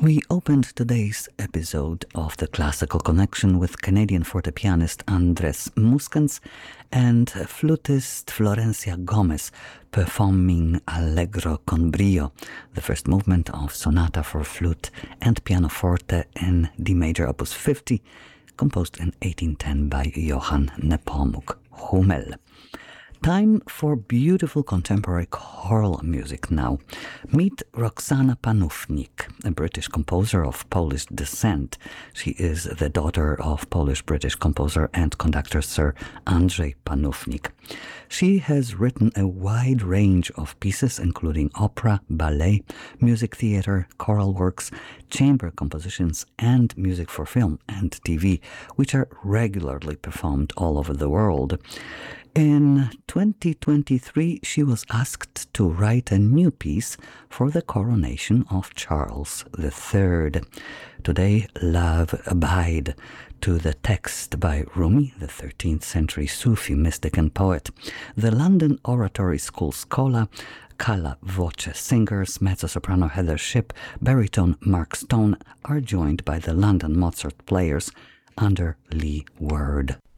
We opened today's episode of The Classical Connection with Canadian fortepianist Andres Muskens and flutist Florencia Gomez performing Allegro con brio, the first movement of Sonata for Flute and Pianoforte in D major opus 50, composed in 1810 by Johann Nepomuk Hummel. Time for beautiful contemporary choral music now. Meet Roxana Panufnik, a British composer of Polish descent. She is the daughter of Polish-British composer and conductor Sir Andrzej Panufnik. She has written a wide range of pieces, including opera, ballet, music theatre, choral works, chamber compositions, and music for film and TV, which are regularly performed all over the world. In 2023, she was asked to write a new piece for the coronation of Charles III. Today, Love Abide, to the text by Rumi, the 13th century Sufi mystic and poet. The London Oratory School Schola, Kala Voce singers, mezzo-soprano Heather Shipp, baritone Mark Stone are joined by the London Mozart players under Lee Ward.